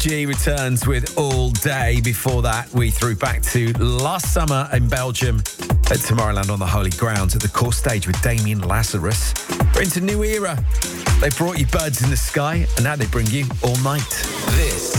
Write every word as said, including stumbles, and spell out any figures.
G returns with All Day. Before that, we threw back to last summer in Belgium at Tomorrowland on the Holy Ground at the core stage with Damien Lazarus. We're into new era. They brought you Birds in the Sky, and now they bring you All Night. This